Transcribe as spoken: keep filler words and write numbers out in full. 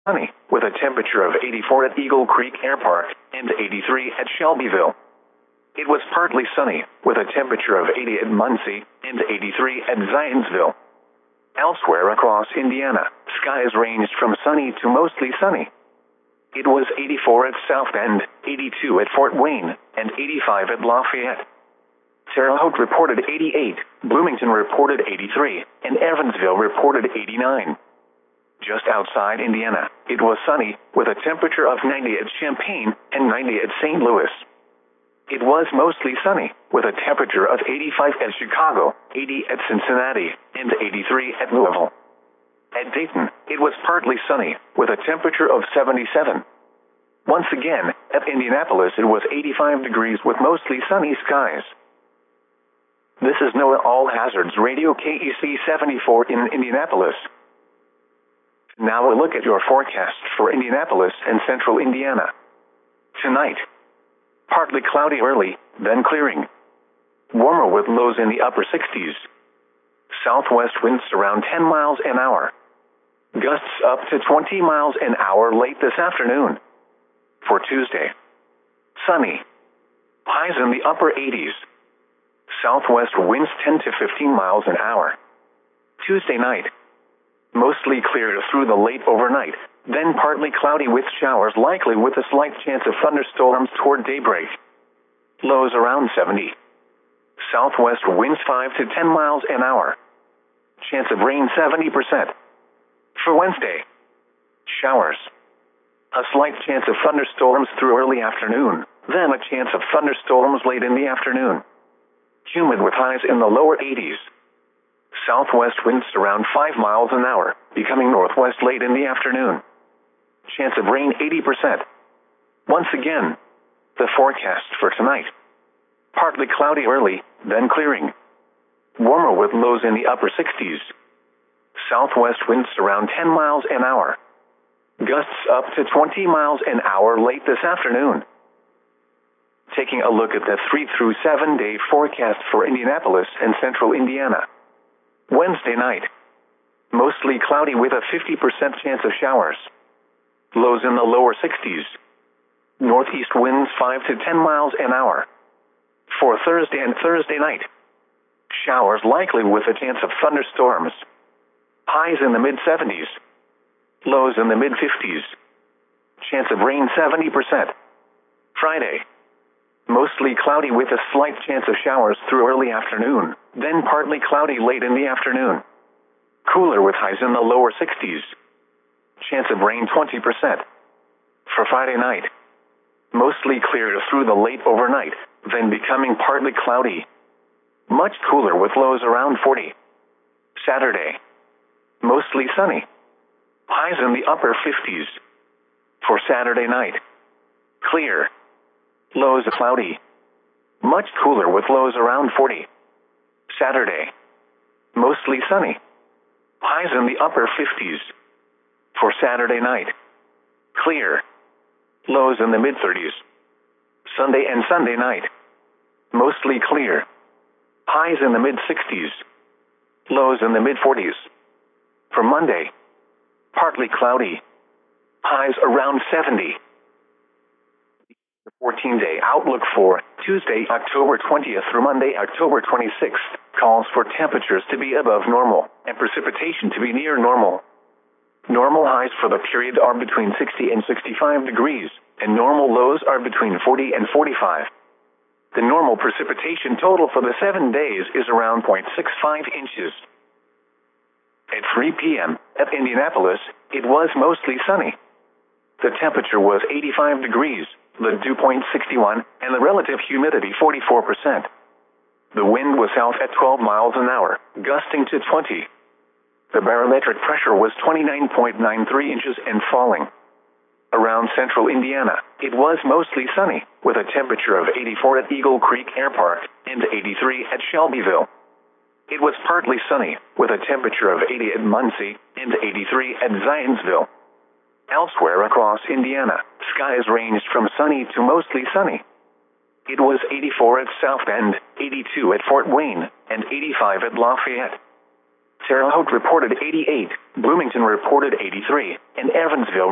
sunny, with a temperature of eighty-four at Eagle Creek Air Park and eighty-three at Shelbyville. It was partly sunny, with a temperature of eighty at Muncie and eighty-three at Zionsville. Elsewhere across Indiana, skies ranged from sunny to mostly sunny. It was eighty-four at South Bend, eighty-two at Fort Wayne, and eighty-five at Lafayette. Terre Haute reported eighty-eight, Bloomington reported eighty-three, and Evansville reported eighty-nine. Just outside Indiana, it was sunny, with a temperature of ninety at Champaign and ninety at Saint Louis. It was mostly sunny, with a temperature of eighty-five at Chicago, eighty at Cincinnati, and eighty-three at Louisville. At Dayton, it was partly sunny, with a temperature of seventy-seven. Once again, at Indianapolis it was eighty-five degrees with mostly sunny skies. This is NOAA All Hazards Radio K E C seventy-four in Indianapolis. Now a look at your forecast for Indianapolis and central Indiana. Tonight, partly cloudy early, then clearing. Warmer with lows in the upper sixties. Southwest winds around ten miles an hour. Gusts up to twenty miles an hour late this afternoon. For Tuesday, sunny. Highs in the upper eighties. Southwest winds ten to fifteen miles an hour. Tuesday night, mostly clear through the late overnight, then partly cloudy with showers likely with a slight chance of thunderstorms toward daybreak. Lows around seventy. Southwest winds five to ten miles an hour. Chance of rain seventy percent. For Wednesday, showers. A slight chance of thunderstorms through early afternoon, then a chance of thunderstorms late in the afternoon. Humid with highs in the lower eighties. Southwest winds around five miles an hour, becoming northwest late in the afternoon. Chance of rain eighty percent. Once again, the forecast for tonight. Partly cloudy early, then clearing. Warmer with lows in the upper sixties. Southwest winds around ten miles an hour. Gusts up to twenty miles an hour late this afternoon. Taking a look at the three through seven day forecast for Indianapolis and central Indiana. Wednesday night, mostly cloudy with a fifty percent chance of showers. Lows in the lower sixties. Northeast winds five to ten miles an hour. For Thursday and Thursday night, showers likely with a chance of thunderstorms. Highs in the mid seventies. Lows in the mid fifties. Chance of rain seventy percent. Friday, mostly cloudy with a slight chance of showers through early afternoon, then partly cloudy late in the afternoon. Cooler with highs in the lower sixties. Chance of rain twenty percent. For Friday night, mostly clear through the late overnight, then becoming partly cloudy. Much cooler with lows around forty. Saturday, mostly sunny. Highs in the upper fifties. For Saturday night, clear. Lows cloudy. Much cooler with lows around forty. Saturday, mostly sunny. Highs in the upper fifties. For Saturday night, clear. Lows in the mid thirties. Sunday and Sunday night, mostly clear. Highs in the mid sixties. Lows in the mid forties. For Monday, partly cloudy. Highs around seventy. The fourteen day outlook for Tuesday, October twentieth through Monday, October twenty-sixth, calls for temperatures to be above normal and precipitation to be near normal. Normal highs for the period are between sixty and sixty-five degrees, and normal lows are between forty and forty-five. The normal precipitation total for the seven days is around zero point six five inches. At three p m at Indianapolis, it was mostly sunny. The temperature was eighty-five degrees, the dew point sixty-one, and the relative humidity forty-four percent. The wind was south at twelve miles an hour, gusting to twenty. The barometric pressure was twenty-nine point nine three inches and falling. Around central Indiana, it was mostly sunny, with a temperature of eighty-four at Eagle Creek Air Park and eighty-three at Shelbyville. It was partly sunny, with a temperature of eighty at Muncie and eighty-three at Zionsville. Elsewhere across Indiana, skies ranged from sunny to mostly sunny. It was eighty-four at South Bend, eighty-two at Fort Wayne, and eighty-five at Lafayette. Terre Haute reported eighty-eight, Bloomington reported eighty-three, and Evansville